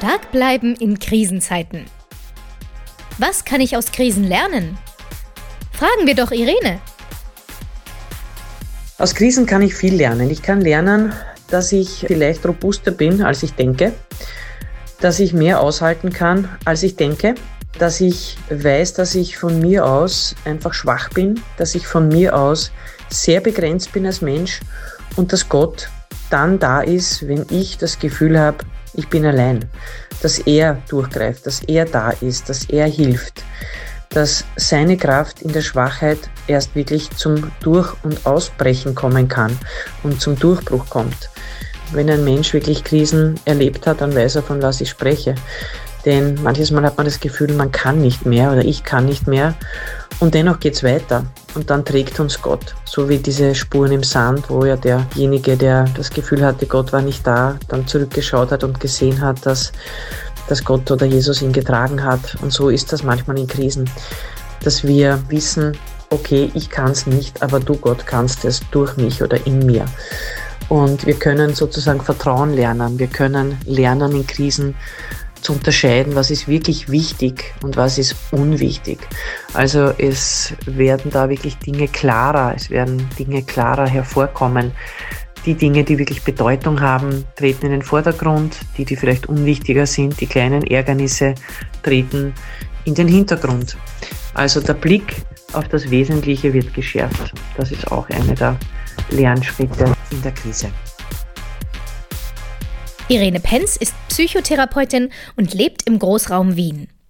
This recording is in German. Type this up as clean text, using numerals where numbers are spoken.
Stark bleiben in Krisenzeiten. Was kann ich aus Krisen lernen? Fragen wir doch Irene. Aus Krisen kann ich viel lernen. Ich kann lernen, dass ich vielleicht robuster bin, als ich denke, dass ich mehr aushalten kann, als ich denke, dass ich weiß, dass ich von mir aus einfach schwach bin, dass ich von mir aus sehr begrenzt bin als Mensch und dass Gott dann da ist, wenn ich das Gefühl habe, ich bin allein, dass er durchgreift, dass er da ist, dass er hilft, dass seine Kraft in der Schwachheit erst wirklich zum Durch- und Ausbrechen kommen kann und zum Durchbruch kommt. Wenn ein Mensch wirklich Krisen erlebt hat, dann weiß er, von was ich spreche. Denn manches Mal hat man das Gefühl, man kann nicht mehr oder ich kann nicht mehr und dennoch geht's weiter und dann trägt uns Gott. So wie diese Spuren im Sand, wo ja derjenige, der das Gefühl hatte, Gott war nicht da, dann zurückgeschaut hat und gesehen hat, dass Gott oder Jesus ihn getragen hat. Und so ist das manchmal in Krisen, dass wir wissen, okay, ich kann es nicht, aber du Gott kannst es durch mich oder in mir. Und wir können sozusagen Vertrauen lernen. Wir können lernen in Krisen zu unterscheiden, was ist wirklich wichtig und was ist unwichtig. Also es werden da wirklich Dinge klarer hervorkommen. Die Dinge, die wirklich Bedeutung haben, treten in den Vordergrund. Die vielleicht unwichtiger sind, die kleinen Ärgernisse, treten in den Hintergrund. Also der Blick auf das Wesentliche wird geschärft. Das ist auch einer der Lernschritte in der Krise. Irene Penz ist Psychotherapeutin und lebt im Großraum Wien.